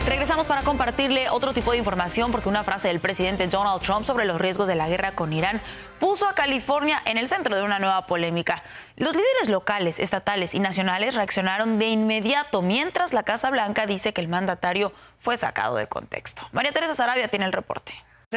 Regresamos para compartirle otro tipo de información porque una frase del presidente Donald Trump sobre los riesgos de la guerra con Irán puso a California en el centro de una nueva polémica. Los líderes locales, estatales y nacionales reaccionaron de inmediato, mientras la Casa Blanca dice que el mandatario fue sacado de contexto. María Teresa Sarabia tiene el reporte.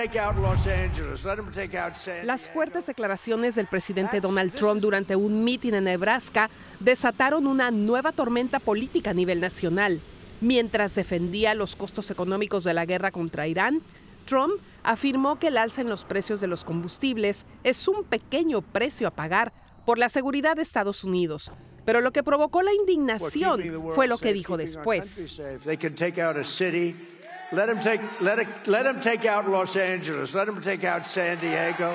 Las fuertes declaraciones del presidente Donald Trump durante un mitin en Nebraska desataron una nueva tormenta política a nivel nacional. Mientras defendía los costos económicos de la guerra contra Irán, Trump afirmó que el alza en los precios de los combustibles es un pequeño precio a pagar por la seguridad de Estados Unidos. Pero lo que provocó la indignación fue lo que dijo después. Let them take out Los Angeles. Let them take out San Diego.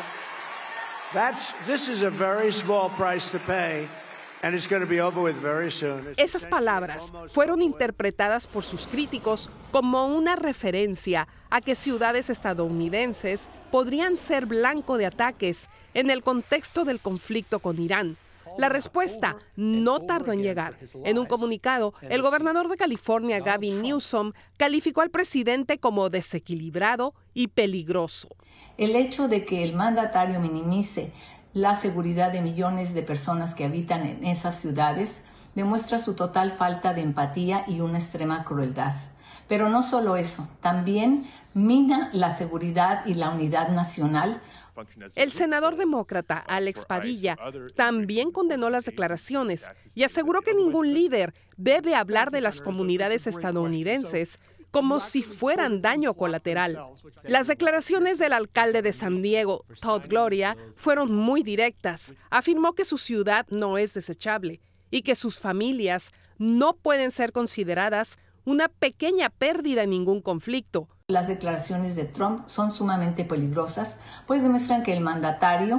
This is a very small price to pay, and it's going to be over with very soon. Esas palabras fueron interpretadas por sus críticos como una referencia a que ciudades estadounidenses podrían ser blanco de ataques en el contexto del conflicto con Irán. La respuesta no tardó en llegar. En un comunicado, el gobernador de California, Gavin Newsom, calificó al presidente como desequilibrado y peligroso. El hecho de que el mandatario minimice la seguridad de millones de personas que habitan en esas ciudades demuestra su total falta de empatía y una extrema crueldad. Pero no solo eso, también mina la seguridad y la unidad nacional. El senador demócrata Alex Padilla también condenó las declaraciones y aseguró que ningún líder debe hablar de las comunidades estadounidenses como si fueran daño colateral. Las declaraciones del alcalde de San Diego, Todd Gloria, fueron muy directas. Afirmó que su ciudad no es desechable y que sus familias no pueden ser consideradas una pequeña pérdida en ningún conflicto. Las declaraciones de Trump son sumamente peligrosas, pues demuestran que el mandatario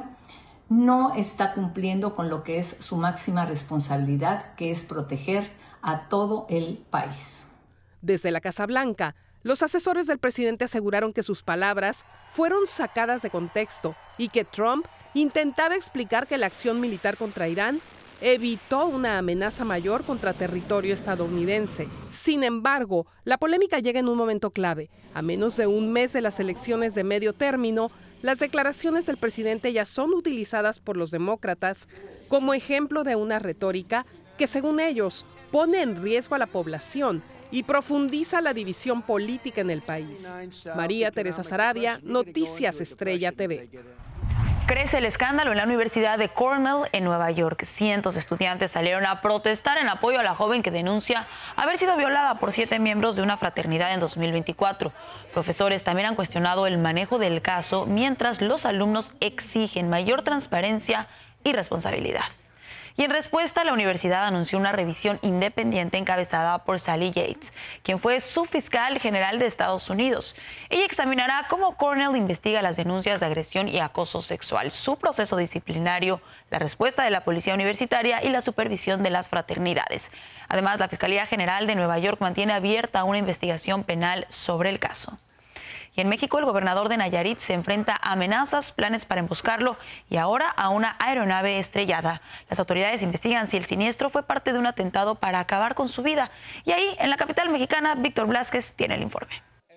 no está cumpliendo con lo que es su máxima responsabilidad, que es proteger a todo el país. Desde la Casa Blanca, los asesores del presidente aseguraron que sus palabras fueron sacadas de contexto y que Trump intentaba explicar que la acción militar contra Irán evitó una amenaza mayor contra territorio estadounidense. Sin embargo, la polémica llega en un momento clave. A menos de un mes de las elecciones de medio término, las declaraciones del presidente ya son utilizadas por los demócratas como ejemplo de una retórica que, según ellos, pone en riesgo a la población y profundiza la división política en el país. María Teresa Sarabia, Noticias Estrella TV. Crece el escándalo en la Universidad de Cornell en Nueva York. Cientos de estudiantes salieron a protestar en apoyo a la joven que denuncia haber sido violada por 7 miembros de una fraternidad en 2024. Profesores también han cuestionado el manejo del caso, mientras los alumnos exigen mayor transparencia y responsabilidad. Y en respuesta, la universidad anunció una revisión independiente encabezada por Sally Yates, quien fue subfiscal general de Estados Unidos. Ella examinará cómo Cornell investiga las denuncias de agresión y acoso sexual, su proceso disciplinario, la respuesta de la policía universitaria y la supervisión de las fraternidades. Además, la Fiscalía General de Nueva York mantiene abierta una investigación penal sobre el caso. Y en México, el gobernador de Nayarit se enfrenta a amenazas, planes para emboscarlo y ahora a una aeronave estrellada. Las autoridades investigan si el siniestro fue parte de un atentado para acabar con su vida. Y ahí, en la capital mexicana, Víctor Blázquez tiene el informe.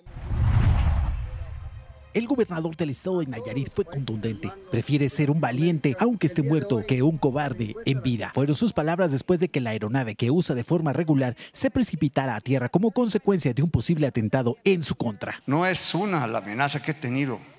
El gobernador del estado de Nayarit fue contundente. Prefiere ser un valiente, aunque esté muerto, que un cobarde en vida. Fueron sus palabras después de que la aeronave que usa de forma regular se precipitara a tierra como consecuencia de un posible atentado en su contra. No es la amenaza que he tenido